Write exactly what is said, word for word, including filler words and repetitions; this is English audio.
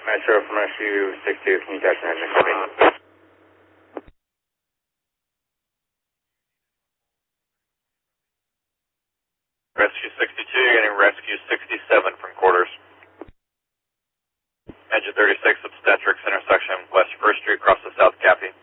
Metro from Rescue sixty-two, can you catch me at Mississippi? Rescue sixty-two, you're getting Rescue sixty-seven from quarters. Engine thirty-six, obstetrics intersection, West first Street, across the South Cappy.